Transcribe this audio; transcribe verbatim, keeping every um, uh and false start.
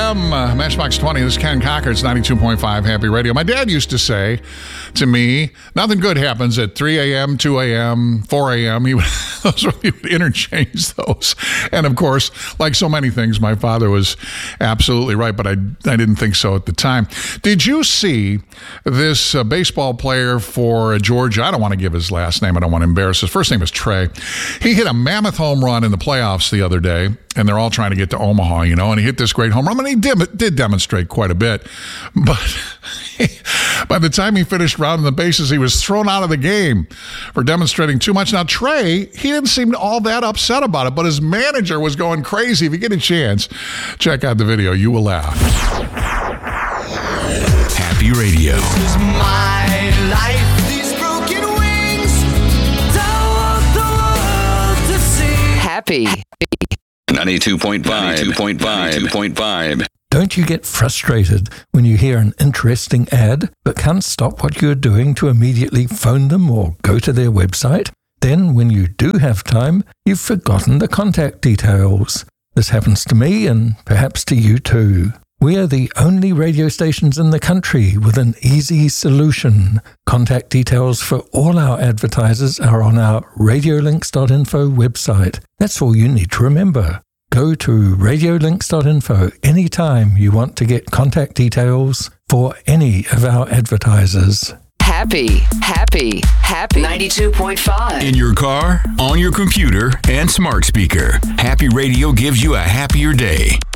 a.m. Uh, Matchbox twenty. This is Ken Cocker. It's ninety-two point five Happy Radio. My dad used to say to me, nothing good happens at three a.m., two a.m., four a.m. He would, those would, he would interchange those. And of course, like so many things, my father was absolutely right, but I, I didn't think so at the time. Did you see this uh, baseball player for Georgia? I don't want to give his last name. I don't want to embarrass his first name is Trey. He hit a mammoth home run in the playoffs the other day, and they're all trying to get to Omaha, you know, and he hit this great home run. I mean, he did, did demonstrate quite a bit, but by the time he finished rounding the bases, he was thrown out of the game for demonstrating too much. Now, Trey, he didn't seem all that upset about it, but his manager was going crazy. If you get a chance, check out the video. You will laugh. Happy Radio. This is my life. These broken wings. Don't want the world to see. Happy. ninety-two point five. ninety-two point five. ninety-two point five. Don't you get frustrated when you hear an interesting ad but can't stop what you're doing to immediately phone them or go to their website? Then, when you do have time, you've forgotten the contact details. This happens to me and perhaps to you too. We are the only radio stations in the country with an easy solution. Contact details for all our advertisers are on our radiolinks dot info website. That's all you need to remember. Go to radiolinks dot info anytime you want to get contact details for any of our advertisers. Happy, happy, happy. ninety-two point five. In your car, on your computer, and smart speaker, Happy Radio gives you a happier day.